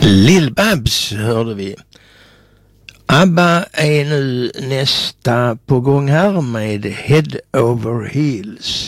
Lill-Babs hörde vi. ABBA är nu nästa på gång här med Head Over Heels.